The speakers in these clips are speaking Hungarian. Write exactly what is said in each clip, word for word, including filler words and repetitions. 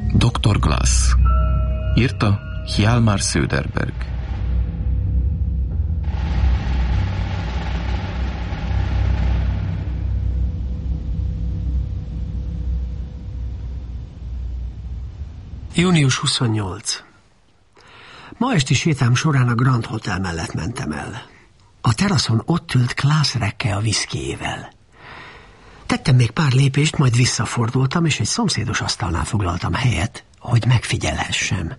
doktor Glass. Írta Hjalmar Söderberg. június huszonnyolc. Ma esti sétám során a Grand Hotel mellett mentem el. A teraszon ott ült Klaas Rekke a viszkijével. Tettem még pár lépést, majd visszafordultam, és egy szomszédos asztalnál foglaltam helyet, hogy megfigyelhessem.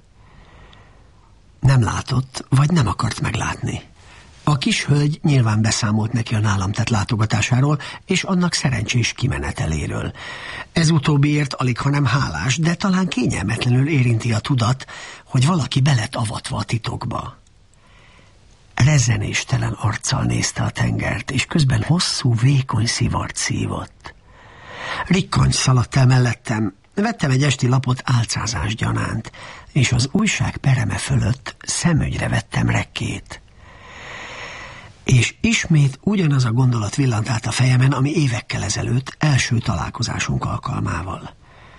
Nem látott, vagy nem akart meglátni. A kis hölgy nyilván beszámolt neki a nálam tett látogatásáról, és annak szerencsés kimeneteléről. Ez utóbbiért alig, hanem hálás, de talán kényelmetlenül érinti a tudat, hogy valaki be lett avatva a titokba. Rezzenéstelen arccal nézte a tengert, és közben hosszú, vékony szivart szívott. Rikkany szaladt el mellettem, vettem egy esti lapot álcázás gyanánt, és az újság pereme fölött szemügyre vettem Rekkét. És ismét ugyanaz a gondolat villant át a fejemen, ami évekkel ezelőtt első találkozásunk alkalmával.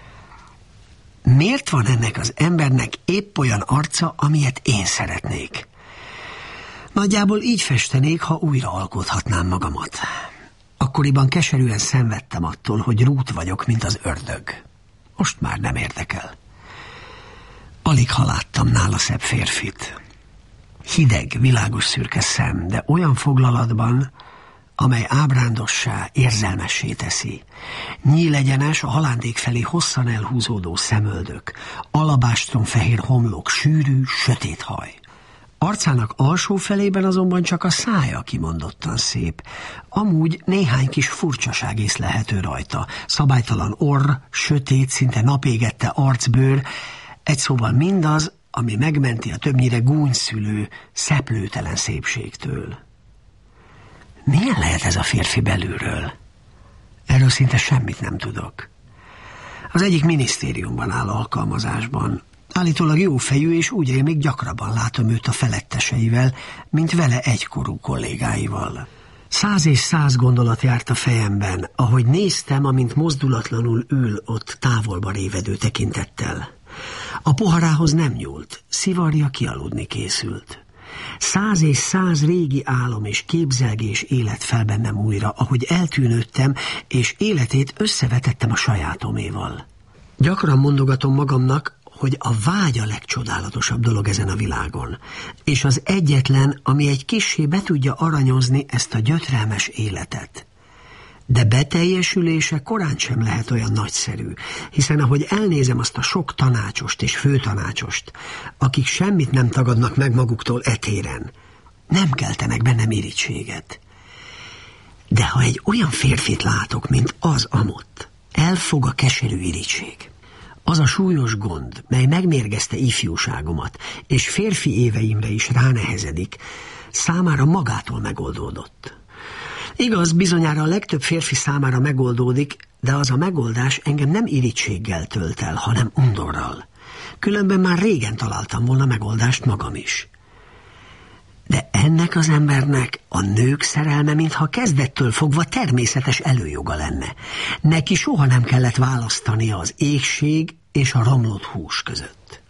Miért van ennek az embernek épp olyan arca, amilyet én szeretnék? Nagyjából így festenék, ha újra alkothatnám magamat. Akkoriban keserűen szenvedtem attól, hogy rút vagyok, mint az ördög. Most már nem érdekel. Alig ha láttam nála szebb férfit. Hideg, világos szürke szem, de olyan foglalatban, amely ábrándossá, érzelmessé teszi. Nyílegyenes, a halándék felé hosszan elhúzódó szemöldök, alabástronfehér homlok, sűrű, sötét haj. Arcának alsó felében azonban csak a szája kimondottan szép. Amúgy néhány kis furcsaság észlelhető rajta. Szabálytalan orr, sötét, szinte napégette arcbőr, egy szóval mindaz, ami megmenti a többnyire gúnyszülő, szeplőtelen szépségtől. Milyen lehet ez a férfi belülről? Erről szinte semmit nem tudok. Az egyik minisztériumban áll alkalmazásban. Állítólag jófejű, és úgy rémlik, gyakrabban látom őt a feletteseivel, mint vele egykorú kollégáival. Száz és száz gondolat járt a fejemben, ahogy néztem, amint mozdulatlanul ül ott távolba révedő tekintettel. A poharához nem nyúlt, szivarja kialudni készült. Száz és száz régi álom és képzelgés élet fel bennem újra, ahogy eltűnődtem, és életét összevetettem a sajátoméval. Gyakran mondogatom magamnak, hogy a vágy a legcsodálatosabb dolog ezen a világon, és az egyetlen, ami egy kissé be tudja aranyozni ezt a gyötrelmes életet. De beteljesülése korán sem lehet olyan nagyszerű, hiszen ahogy elnézem azt a sok tanácsost és főtanácsost, akik semmit nem tagadnak meg maguktól etéren, nem keltenek bennem irítséget. De ha egy olyan férfit látok, mint az amott, elfog a keserű irítség. Az a súlyos gond, mely megmérgezte ifjúságomat, és férfi éveimre is ránehezedik, számára magától megoldódott. Igaz, bizonyára a legtöbb férfi számára megoldódik, de az a megoldás engem nem irítséggel tölt el, hanem undorral. Különben már régen találtam volna megoldást magam is. De ennek az embernek a nők szerelme, mintha kezdettől fogva természetes előjoga lenne. Neki soha nem kellett választania az éhség és a romlott hús között.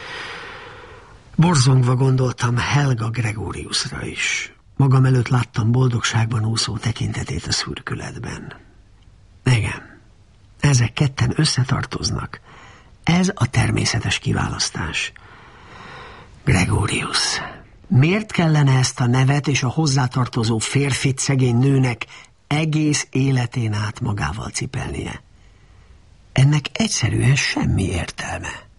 Borzongva gondoltam Helga Gregoriusra is. Magam előtt láttam boldogságban úszó tekintetét a szürkületben. Igen, ezek ketten összetartoznak. Ez a természetes kiválasztás. Gregorius. Miért kellene ezt a nevet és a hozzátartozó férfit szegény nőnek egész életén át magával cipelnie? Ennek egyszerűen semmi értelme.